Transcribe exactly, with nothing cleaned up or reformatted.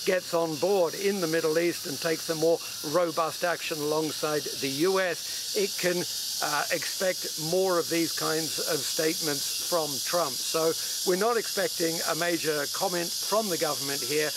gets on board in the Middle East and takes a more robust action alongside the U S, it can uh, expect more of these kinds of statements from Trump. So we're not expecting a major comment from the government here.